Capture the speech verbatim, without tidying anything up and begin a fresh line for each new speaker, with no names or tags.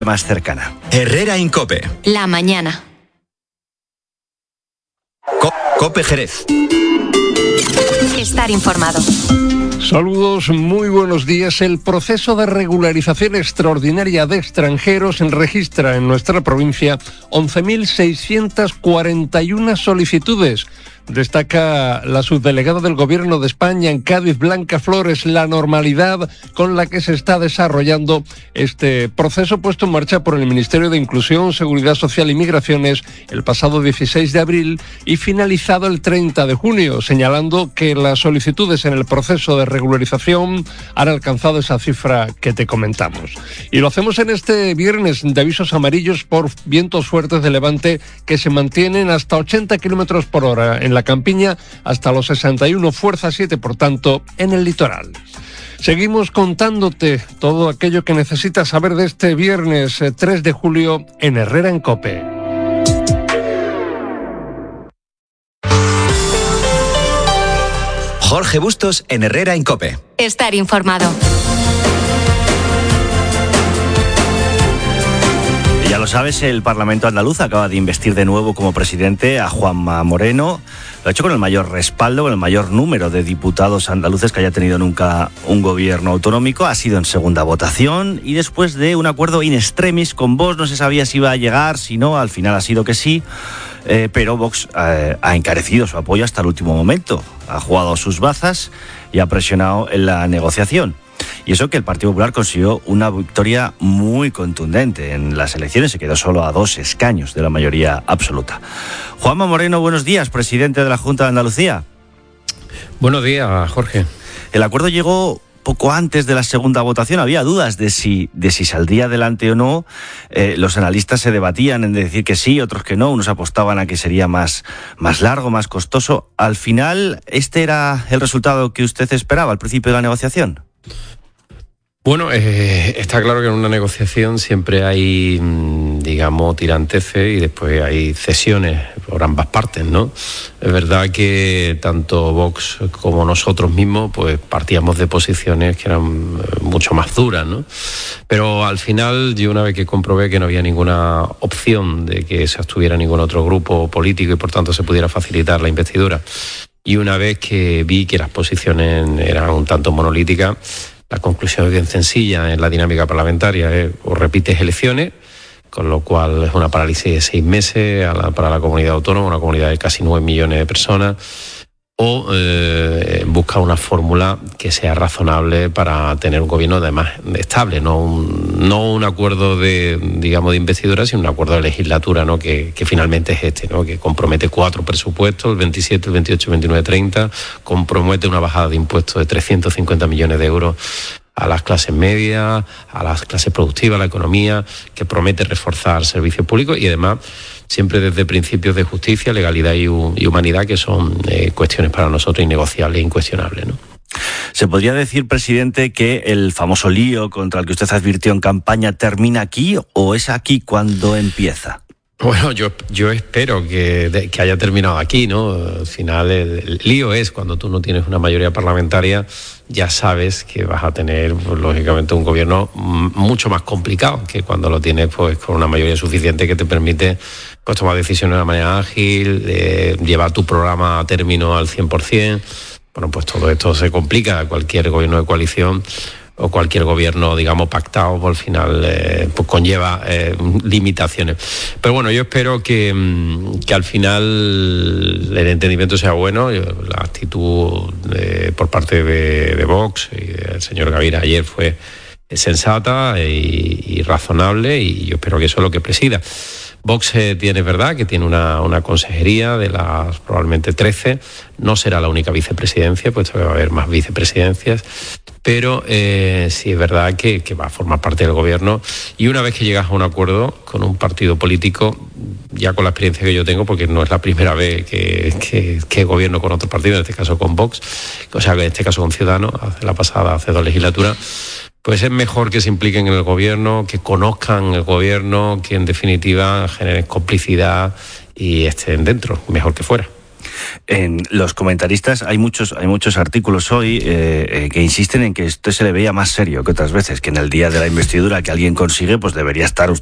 más cercana. Herrera Incope.
La mañana.
Co- Cope Jerez.
Estar informado.
Saludos, muy buenos días. El proceso de regularización extraordinaria de extranjeros registra en nuestra provincia once mil seiscientas cuarenta y una solicitudes. Destaca la subdelegada del Gobierno de España en Cádiz, Blanca Flores, la normalidad con la que se está desarrollando este proceso puesto en marcha por el Ministerio de Inclusión, Seguridad Social y Migraciones el pasado dieciséis de abril y finalizado el treinta de junio, señalando que las solicitudes en el proceso de regularización han alcanzado esa cifra que te comentamos. Y lo hacemos en este viernes de avisos amarillos por vientos fuertes de levante que se mantienen hasta ochenta kilómetros por hora en la campiña, hasta los sesenta y uno, fuerza siete, por tanto, en el litoral. Seguimos contándote todo aquello que necesitas saber de este viernes tres de julio en Herrera en Cope.
Jorge Bustos en Herrera en Cope.
Estar informado.
Ya lo sabes, el Parlamento andaluz acaba de investir de nuevo como presidente a Juanma Moreno. Lo ha hecho con el mayor respaldo, con el mayor número de diputados andaluces que haya tenido nunca un gobierno autonómico. Ha sido en segunda votación y después de un acuerdo in extremis con Vox, no se sabía si iba a llegar, si no, al final ha sido que sí. Eh, pero Vox eh, ha encarecido su apoyo hasta el último momento. Ha jugado sus bazas y ha presionado en la negociación. Y eso que el Partido Popular consiguió una victoria muy contundente en las elecciones, se quedó solo a dos escaños de la mayoría absoluta. Juanma Moreno, buenos días, presidente de la Junta de Andalucía.
Buenos días, Jorge.
El acuerdo llegó poco antes de la segunda votación. Había dudas de si, de si saldría adelante o no. Eh, los analistas se debatían en decir que sí, otros que no. Unos apostaban a que sería más, más largo, más costoso. Al final, ¿este era el resultado que usted esperaba al principio de la negociación?
Bueno, eh, está claro que en una negociación siempre hay, digamos, tiranteces y después hay cesiones por ambas partes, ¿no? Es verdad que tanto Vox como nosotros mismos pues partíamos de posiciones que eran mucho más duras, ¿no? Pero al final, yo una vez que comprobé que no había ninguna opción de que se abstuviera ningún otro grupo político y por tanto se pudiera facilitar la investidura, y una vez que vi que las posiciones eran un tanto monolíticas, la conclusión es bien sencilla en la dinámica parlamentaria, es o repites elecciones, con lo cual es una parálisis de seis meses a la, para la comunidad autónoma, una comunidad de casi nueve millones de personas, o eh, busca una fórmula que sea razonable para tener un gobierno además estable, no un, no un acuerdo de, digamos, de investidura, sino un acuerdo de legislatura, ¿no? que, que finalmente es este, ¿no? Que compromete cuatro presupuestos, el veintisiete, el veintiocho, el veintinueve, treinta, compromete una bajada de impuestos de trescientos cincuenta millones de euros a las clases medias, a las clases productivas, a la economía, que promete reforzar servicios públicos y además siempre desde principios de justicia, legalidad y, y humanidad, que son eh, cuestiones para nosotros innegociables e incuestionables, ¿no?
¿Se podría decir, presidente, que el famoso lío contra el que usted advirtió en campaña termina aquí o es aquí cuando empieza?
Bueno, yo, yo espero que, que haya terminado aquí, ¿no? Al final el, el lío es cuando tú no tienes una mayoría parlamentaria, ya sabes que vas a tener, pues, lógicamente, un gobierno mucho más complicado que cuando lo tienes pues con una mayoría suficiente que te permite pues tomar decisiones de una manera ágil, eh, llevar tu programa a término al cien por ciento. Bueno, pues todo esto se complica. Cualquier gobierno de coalición o cualquier gobierno, digamos, pactado, por el final eh, pues conlleva eh, limitaciones. Pero bueno, yo espero que, que al final el entendimiento sea bueno. La actitud eh, por parte de, de Vox y del señor Gavira ayer fue sensata y, y razonable, y yo espero que eso es lo que presida. Vox eh, tiene, verdad, que tiene una, una consejería de las probablemente trece, no será la única vicepresidencia, puesto que va a haber más vicepresidencias, pero eh, sí es verdad que, que va a formar parte del gobierno, y una vez que llegas a un acuerdo con un partido político, ya con la experiencia que yo tengo, porque no es la primera vez que, que, que gobierno con otro partido, en este caso con Vox, o sea, en este caso con Ciudadanos, hace la pasada, hace dos legislaturas, pues es mejor que se impliquen en el gobierno, que conozcan el gobierno, que en definitiva generen complicidad y estén dentro, mejor que fuera.
En los comentaristas hay muchos, hay muchos artículos hoy eh, eh, que insisten en que esto se le veía más serio que otras veces, que en el día de la investidura que alguien consigue, pues debería estar